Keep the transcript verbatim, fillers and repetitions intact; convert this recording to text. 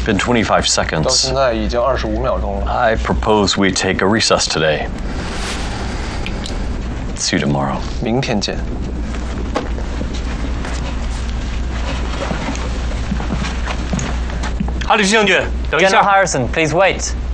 been twenty-five 到 seconds. 现在已经二十五秒钟了。 I propose we take a recess today. See you tomorrow. 明天见。 哈里先生，等一 General 下。 Harrison, please wait.